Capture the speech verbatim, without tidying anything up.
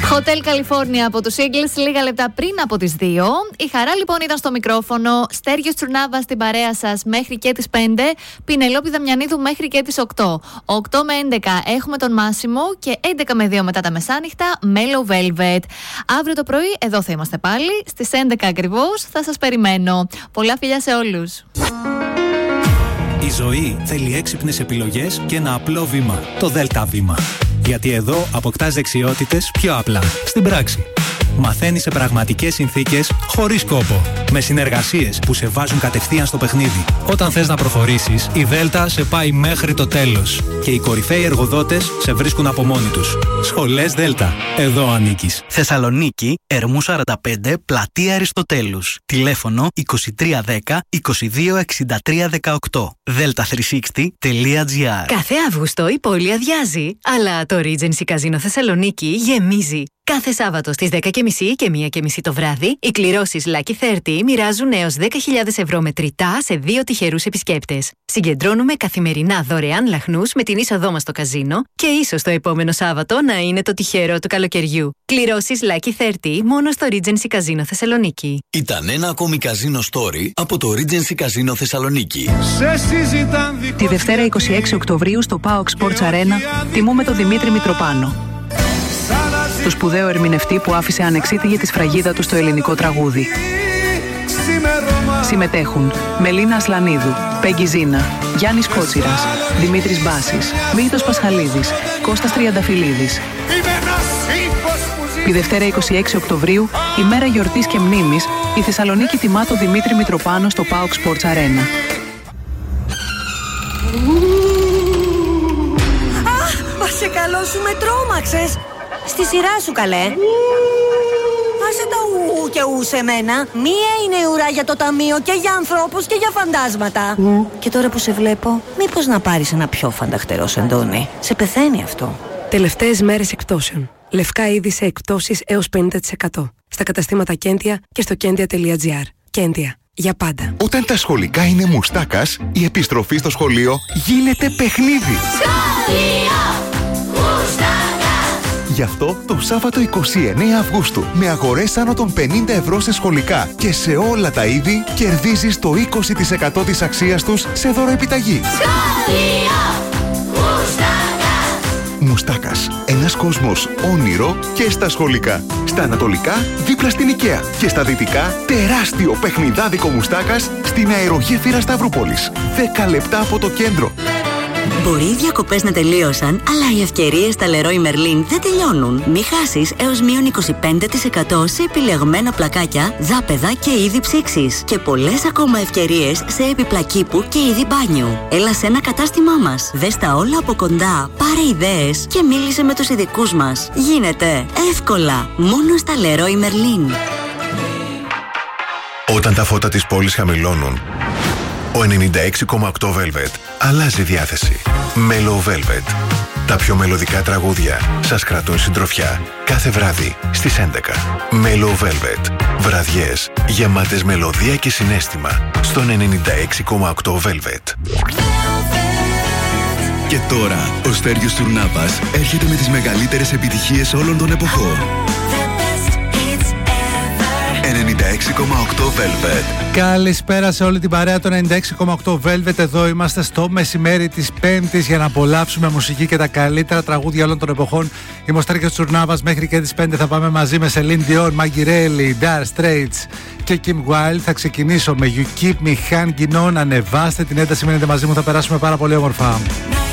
Hotel California από τους Eagles λίγα λεπτά πριν από τις δύο. Η Χαρά λοιπόν ήταν στο μικρόφωνο, Στέργιος Τσουρνάβας στην παρέα σας μέχρι και τις πέντε, Πινελόπη Δαμιανίδου μέχρι και τις οκτώ. οκτώ με έντεκα έχουμε τον Μάσιμο και έντεκα με δύο μετά τα μεσάνυχτα Mellow Velvet. Αύριο το πρωί εδώ θα είμαστε πάλι, στις έντεκα ακριβώς θα σας περιμένω. Πολλά φιλιά σε όλους. Η ζωή θέλει έξυπνες επιλογές και ένα απλό βήμα, το Δέλτα Βήμα. Γιατί εδώ αποκτάς δεξιότητες πιο απλά, στην πράξη. Μαθαίνεις σε πραγματικές συνθήκες, χωρίς κόπο. Με συνεργασίες που σε βάζουν κατευθείαν στο παιχνίδι. Όταν θες να προχωρήσεις, η Δέλτα σε πάει μέχρι το τέλος. Και οι κορυφαίοι εργοδότες σε βρίσκουν από μόνοι τους. Σχολές Δέλτα. Εδώ ανήκεις. Θεσσαλονίκη, Ερμού σαράντα πέντε, Πλατεία Αριστοτέλους. Τηλέφωνο είκοσι τρία δέκα είκοσι δύο εξήντα τρία δεκαοκτώ. δέλτα τριακόσια εξήντα τελεία τζι άρ. Κάθε Αύγουστο η πόλη αδειάζει, αλλά το Regency Casino Θεσσαλονίκη γεμίζει. Κάθε Σάββατο στις δέκα και μισή και μία και μισή το βράδυ, οι κληρώσεις Lucky τριάντα μοιράζουν έως δέκα χιλιάδες ευρώ μετρητά σε δύο τυχερούς επισκέπτες. Συγκεντρώνουμε καθημερινά δωρεάν λαχνούς με την είσοδό μας στο καζίνο και ίσως το επόμενο Σάββατο να είναι το τυχερό του καλοκαιριού. Κληρώσεις Lucky τριάντα μόνο στο Regency Casino Θεσσαλονίκη. Ήταν ένα ακόμη καζίνο story από το Regency Casino Θεσσαλονίκη. Τη Δευτέρα είκοσι έξι Οκτωβρίου στο πι έι ο κ Sports Arena τιμούμε τον Δημήτρη Μητροπάνο, το σπουδαίο ερμηνευτή που άφησε ανεξίτηλη τη σφραγίδα του στο ελληνικό τραγούδι. Συμμετέχουν Μελίνα Ασλανίδου, Πέγγι Ζίνα, Γιάννης Κότσιρας, Δημήτρης Μπάσης, Μίλτος Πασχαλίδης, Κώστας Τριανταφυλλίδης. Τη Δευτέρα είκοσι έξι Οκτωβρίου, ημέρα γιορτής και μνήμης, η Θεσσαλονίκη τιμά τον Δημήτρη Μητροπάνο στο πι έι ο κ Sports Arena. Αχ, σε καλό σου με τρόμαξες. Στη σειρά σου, καλέ. Άσε τα ου και ου σε μένα. Μία είναι η ουρά για το ταμείο και για ανθρώπους και για φαντάσματα. Mm. Και τώρα που σε βλέπω, μήπως να πάρεις ένα πιο φανταχτερό σεντόνι. Σε πεθαίνει αυτό. Τελευταίες μέρες εκπτώσεων. Λευκά είδη σε εκπτώσεις έως πενήντα τοις εκατό. Στα καταστήματα Κέντια και στο κέντια τελεία τζι άρ. Κέντια. Για πάντα. Όταν τα σχολικά είναι μουστάκας, η επιστροφή στο σχολείο γίνεται παιχνίδι. Σχολείο Μουστάκας. Γι' αυτό το Σάββατο είκοσι εννέα Αυγούστου, με αγορές άνω των πενήντα ευρώ σε σχολικά και σε όλα τα είδη, κερδίζεις το είκοσι τοις εκατό της αξίας τους σε δωροεπιταγή. Σχολείο Μουστάκας. Μουστάκας. Ένας κόσμος όνειρο και στα σχολικά. Στα ανατολικά, δίπλα στην IKEA. Και στα δυτικά, τεράστιο παιχνιδάδικο Μουστάκας στην αερογέφυρα Σταυρούπολης. δέκα λεπτά από το κέντρο. Μπορεί οι διακοπές να τελείωσαν, αλλά οι ευκαιρίες στα Leroy Merlin δεν τελειώνουν. Μη χάσεις έως μείον είκοσι πέντε τοις εκατό σε επιλεγμένα πλακάκια, δάπεδα και είδη ψήξης. Και πολλές ακόμα ευκαιρίες σε έπιπλα κήπου και είδη μπάνιου. Έλα σε ένα κατάστημά μας. Δες τα όλα από κοντά, πάρε ιδέες και μίλησε με τους ειδικούς μας. Γίνεται εύκολα, μόνο στα Leroy Merlin. Όταν τα φώτα της πόλης χαμηλώνουν, ο ενενήντα έξι κόμμα οκτώ Velvet αλλάζει διάθεση. Mellow Velvet. Τα πιο μελωδικά τραγούδια σας κρατούν συντροφιά κάθε βράδυ στις έντεκα. Mellow Velvet. Βραδιές γεμάτες μελωδία και συναίσθημα στον ενενήντα έξι κόμμα οκτώ Velvet. Και τώρα ο Στέργιος Τσουρνάβας έρχεται με τις μεγαλύτερες επιτυχίες όλων των εποχών. ενενήντα έξι κόμμα οκτώ Velvet. Καλησπέρα σε όλη την παρέα του ενενήντα έξι κόμμα οκτώ Velvet. Εδώ είμαστε στο μεσημέρι της Πέμπτης για να απολαύσουμε μουσική και τα καλύτερα τραγούδια όλων των εποχών. Είμαι ο Στέργιος Τσουρνάβας. Μέχρι και τις πέντε θα πάμε μαζί με Celine Dion, Maggie Dire Straits και Kim Wilde. Θα ξεκινήσω με You Keep Me Hanging On. Ανεβάστε την ένταση, μένετε μαζί μου, θα περάσουμε πάρα πολύ όμορφα.